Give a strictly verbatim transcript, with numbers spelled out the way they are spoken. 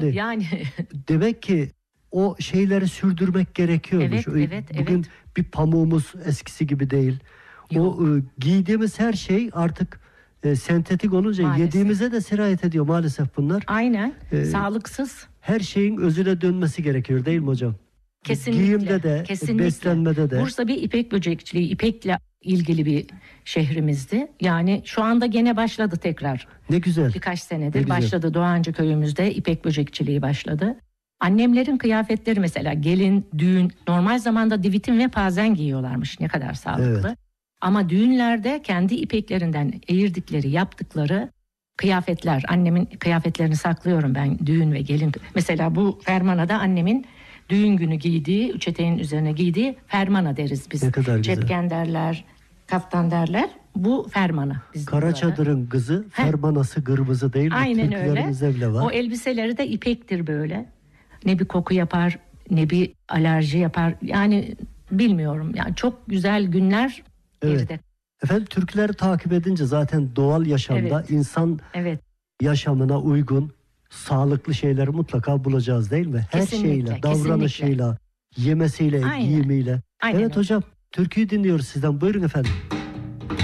Şimdi yani demek ki o şeyleri sürdürmek gerekiyormuş. Evet, evet, Bugün evet. bir pamuğumuz eskisi gibi değil. Yok. O e, giydiğimiz her şey artık e, sentetik olunca Maalesef. yediğimize de sirayet ediyor maalesef bunlar. aynen Ee, sağlıksız. Her şeyin özüne dönmesi gerekiyor değil mi hocam? Kesinlikle. Giyimde de, kesinlikle. beslenmede de. Bursa bir ipek böcekçiliği, ipekle ilgili bir şehrimizdi. Yani şu anda gene başladı tekrar. Ne güzel. Birkaç Ne senedir güzel. başladı. Doğancı köyümüzde ipek böcekçiliği başladı. Annemlerin kıyafetleri mesela gelin, düğün, normal zamanda divitin ve pazen giyiyorlarmış. Ne kadar sağlıklı. Evet. Ama düğünlerde kendi ipeklerinden eğirdikleri, yaptıkları kıyafetler. Annemin kıyafetlerini saklıyorum ben, düğün ve gelin. Mesela bu fermanada annemin düğün günü giydiği, üç eteğin üzerine giydiği fermana deriz biz. Ne kadar güzel. Cepken derler, kaftan derler. Bu fermana. Biz Karaçadır'ın kızı, fermanası kırmızı değil mi? Aynen öyle. Türkülerimizde bile var. O elbiseleri de ipektir böyle. Ne bir koku yapar, ne bir alerji yapar. Yani bilmiyorum. Yani çok güzel günler Evet. geride. Efendim türküleri takip edince zaten doğal yaşamda Evet. insan Evet. yaşamına uygun sağlıklı şeyleri mutlaka bulacağız değil mi? Her Kesinlikle, şeyle, davranışıyla, yemesiyle, Aynen. giyimiyle. Aynen Evet öyle. hocam, türküyü dinliyoruz sizden. Buyurun efendim.